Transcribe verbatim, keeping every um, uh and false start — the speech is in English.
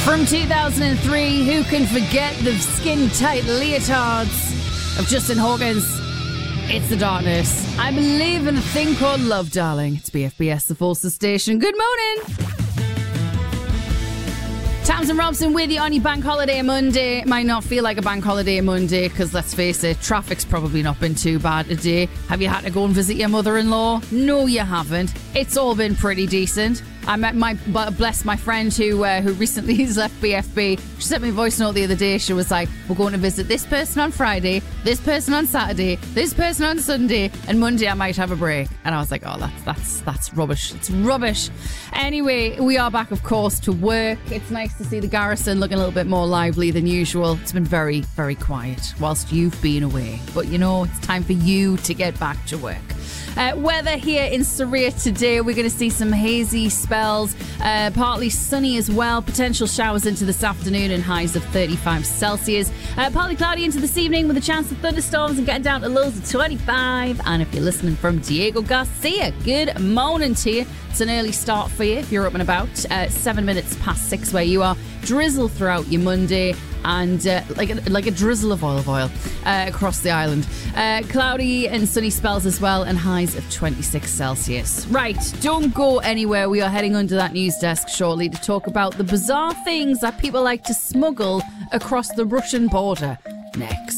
From two thousand three, who can forget the skin-tight leotards of Justin Hawkins? It's The Darkness. I believe in a thing called love, darling. It's B F B S, the Forces Station. Good morning. Tamsin Robson with you on your bank holiday Monday. It might not feel like a bank holiday Monday because, let's face it, traffic's probably not been too bad today. Have you had to go and visit your mother-in-law? No, you haven't. It's all been pretty decent. I met my, bless my friend who uh, who recently has left B F B. She sent me a voice note the other day. She was like, we're going to visit this person on Friday, this person on Saturday, this person on Sunday, and Monday I might have a break. And I was like, oh, that's that's that's rubbish. It's rubbish. Anyway, we are back, of course, to work. It's nice to see the garrison looking a little bit more lively than usual. It's been very, very quiet whilst you've been away. But, you know, it's time for you to get back to work. Uh, weather here in Surrey today, we're going to see some hazy spells, uh, partly sunny as well, potential showers into this afternoon and highs of thirty-five Celsius, uh, partly cloudy into this evening with a chance of thunderstorms and getting down to lows of twenty-five. And if you're listening from Diego Garcia, good morning to you. It's an early start for you if you're up and about, uh, seven minutes past six where you are. Drizzle throughout your Monday and uh, like, a, like a drizzle of olive oil uh, across the island. Uh, cloudy and sunny spells as well and highs of twenty-six Celsius. Right, don't go anywhere. We are heading under that news desk shortly to talk about the bizarre things that people like to smuggle across the Russian border. Next.